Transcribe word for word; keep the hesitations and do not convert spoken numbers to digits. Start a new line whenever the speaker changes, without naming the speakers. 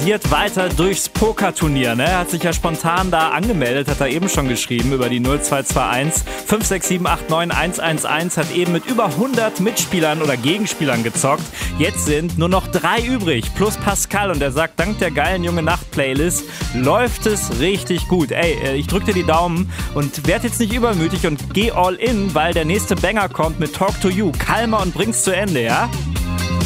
rasiert weiter durchs Pokerturnier. Ne? Er hat sich ja spontan da angemeldet, hat er eben schon geschrieben über die null zwei zwei eins fünf sechs sieben acht neun eins eins eins, hat eben mit über hundert Mitspielern oder Gegenspielern gezockt. Jetzt sind nur noch drei übrig, plus Pascal, und er sagt, dank der geilen Junge Nacht-Playlist läuft es richtig gut. Ey, ich drück dir die Daumen und werd jetzt nicht übermütig und geh all in, weil der nächste Banger kommt mit Talk to You. Kalmer und bring's zu Ende, ja?